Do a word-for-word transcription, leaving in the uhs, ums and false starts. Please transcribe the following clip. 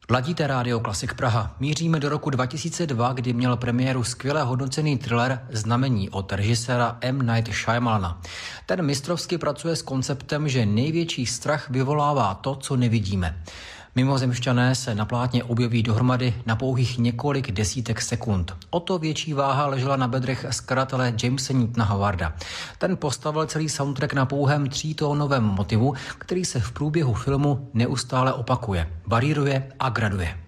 Ladíte Rádio Klasik Praha. Míříme do roku dva tisíce dva, kdy měl premiéru skvěle hodnocený thriller Znamení od režiséra M. Night Shyamalana. Ten mistrovsky pracuje s konceptem, že největší strach vyvolává to, co nevidíme. Mimozemšťané se na plátně objeví dohromady na pouhých několik desítek sekund. O to větší váha ležela na bedrech skladatele Jamese Newtona Howarda. Ten postavil celý soundtrack na pouhém třítónovém motivu, který se v průběhu filmu neustále opakuje, varíruje a graduje.